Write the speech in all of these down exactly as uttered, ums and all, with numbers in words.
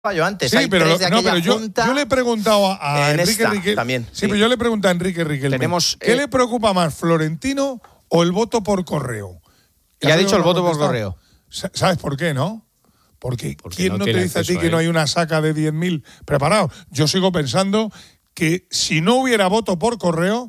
Yo antes, sí, hay pero, tres de no, pero yo, junta, yo le he preguntado a, a Enrique Riquelme. También. Sí, sí, pero yo le he preguntado a Enrique Riquelme. Tenemos, ¿Qué eh, le preocupa más, Florentino o el voto por correo? Y ha dicho el voto por correo. ¿Sabes por qué, no? Porque, Porque ¿quién no no te tiene dice a ti acceso a que él. no hay una saca de diez mil preparados? Yo sigo pensando que si no hubiera voto por correo,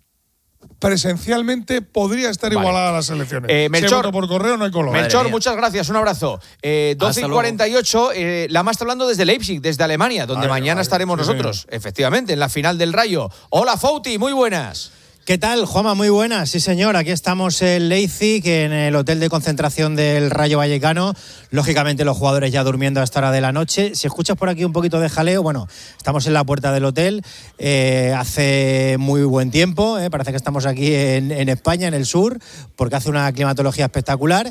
presencialmente podría estar Vale. igualada a las elecciones. Eh, si Melchor, hay voto por correo, no hay color. Melchor, muchas gracias, un abrazo. Eh, doce y cuarenta y ocho, eh, Lama está hablando desde Leipzig, desde Alemania, donde Ay, mañana ay, estaremos sí, nosotros, señor. efectivamente, en la final del Rayo. Hola, Fouti, muy buenas. ¿Qué tal, Juanma? Muy buenas. Sí, señor. Aquí estamos en Leipzig, en el hotel de concentración del Rayo Vallecano. Lógicamente, los jugadores ya durmiendo a esta hora de la noche. Si escuchas por aquí un poquito de jaleo, bueno, estamos en la puerta del hotel. Eh, hace muy buen tiempo. Eh, parece que estamos aquí en, en España, en el sur, porque hace una climatología espectacular.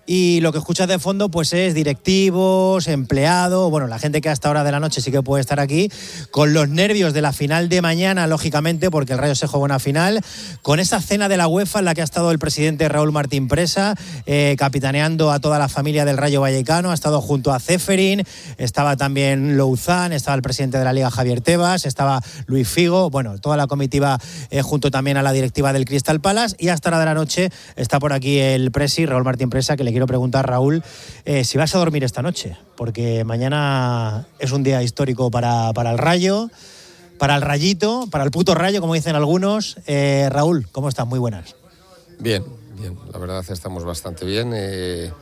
Y lo que escuchas de fondo, pues es directivos, empleados, bueno, la gente que a esta hora de la noche sí que puede estar aquí, con los nervios de la final de mañana, lógicamente, porque el Rayo se juega una final, con esa cena de la UEFA en la que ha estado el presidente Raúl Martín Presa, eh, capitaneando a toda la familia del Rayo Vallecano, ha estado junto a Ceferín, estaba también Louzán, estaba el presidente de la Liga Javier Tebas, estaba Luis Figo, bueno, toda la comitiva eh, junto también a la directiva del Crystal Palace, y hasta hora de la noche está por aquí el presi, Raúl Martín Presa, que le quiero preguntar, Raúl, eh, si vas a dormir esta noche, porque mañana es un día histórico para, para el Rayo, para el Rayito, para el puto Rayo, como dicen algunos. Eh, Raúl, ¿cómo estás? Muy buenas. Bien, bien. La verdad estamos bastante bien. Eh,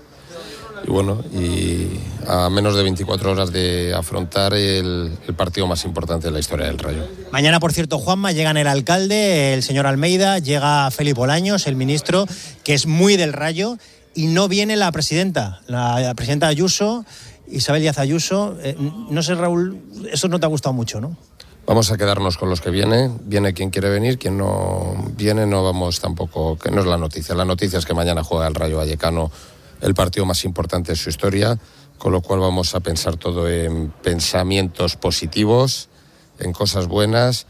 y bueno, y a menos de veinticuatro horas de afrontar el, el partido más importante de la historia del Rayo. Mañana, por cierto, Juanma, llegan el alcalde, el señor Almeida, llega Felipe Bolaños, el ministro, que es muy del Rayo, y no viene la presidenta, la, la presidenta Ayuso, Isabel Díaz Ayuso. Eh, no sé, Raúl, eso no te ha gustado mucho, ¿no? Vamos a quedarnos con los que vienen. Viene quien quiere venir, quien no viene no vamos tampoco, que no es la noticia. La noticia es que mañana juega el Rayo Vallecano el partido más importante de su historia, con lo cual vamos a pensar todo en pensamientos positivos, en cosas buenas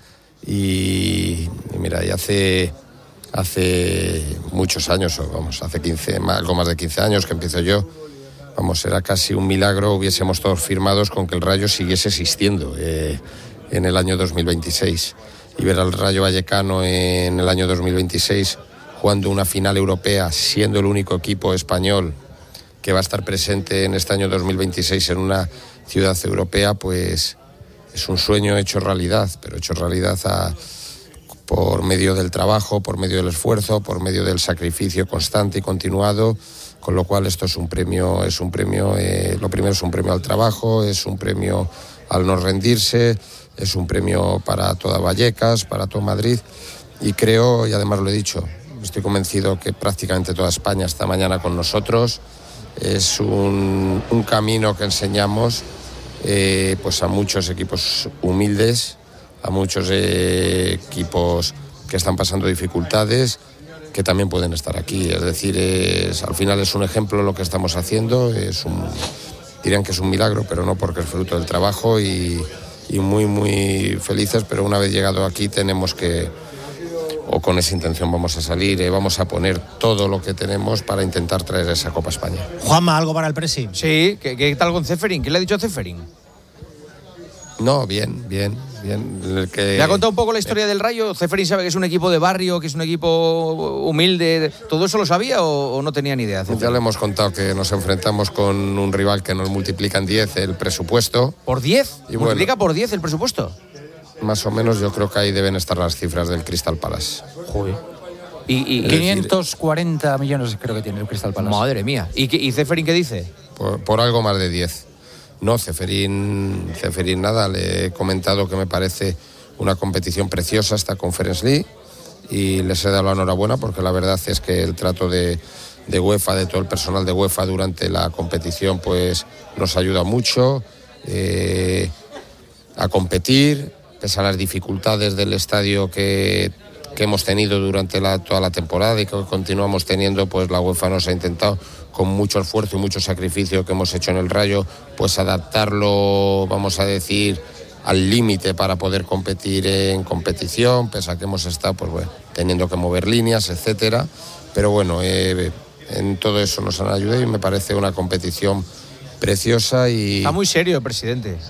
y, y mira, y hace hace muchos años, vamos, hace quince, algo más de quince años que empiezo yo. Vamos, era casi un milagro, hubiésemos todos firmados con que el Rayo siguiese existiendo eh, en el año dos mil veintiséis. Y ver al Rayo Vallecano en el año dos mil veintiséis jugando una final europea, siendo el único equipo español que va a estar presente en este año dos mil veintiséis en una ciudad europea, pues es un sueño hecho realidad, pero hecho realidad a, por medio del trabajo, por medio del esfuerzo, por medio del sacrificio constante y continuado. Con lo cual esto es un premio, es un premio, eh, lo primero es un premio al trabajo, es un premio al no rendirse, es un premio para toda Vallecas, para todo Madrid, y creo, y además lo he dicho, estoy convencido que prácticamente toda España está mañana con nosotros. Es un, un camino que enseñamos eh, pues a muchos equipos humildes, a muchos eh, equipos que están pasando dificultades, que también pueden estar aquí. Es decir, es, al final es un ejemplo lo que estamos haciendo, es un, dirían que es un milagro, pero no, porque es fruto del trabajo y, y muy, muy felices, pero una vez llegado aquí tenemos que, o con esa intención vamos a salir, eh, vamos a poner todo lo que tenemos para intentar traer esa Copa España. Juanma, ¿algo para el presi? Sí, ¿qué, qué tal con Ceferín? ¿Qué le ha dicho Ceferín? No, bien, bien, bien. El que, ¿Le ha contado un poco la historia del Rayo? Ceferín sabe que es un equipo de barrio, que es un equipo humilde. ¿Todo eso lo sabía o, o no tenía ni idea? Ya le hemos contado que nos enfrentamos con un rival que nos multiplica en diez el presupuesto. ¿Por diez? Y ¿Multiplica bueno, por diez el presupuesto? Más o menos yo creo que ahí deben estar las cifras del Crystal Palace. Joder. Y, y, quinientos cuarenta millones creo que tiene el Crystal Palace. Madre mía. ¿Y, y Ceferín qué dice? Por, por algo más de diez. No, Ceferín, Ceferín nada, le he comentado que me parece una competición preciosa esta Conference League y les he dado la enhorabuena porque la verdad es que el trato de, de UEFA, de todo el personal de UEFA durante la competición, pues nos ayuda mucho eh, a competir, pese a las dificultades del estadio que, que hemos tenido durante la, toda la temporada y que continuamos teniendo, pues la UEFA nos ha intentado, con mucho esfuerzo y mucho sacrificio que hemos hecho en el Rayo, pues adaptarlo, vamos a decir, al límite para poder competir en competición, pese a que hemos estado pues bueno, teniendo que mover líneas, etcétera. Pero bueno, eh, en todo eso nos han ayudado y me parece una competición preciosa y... Está muy serio el presidente.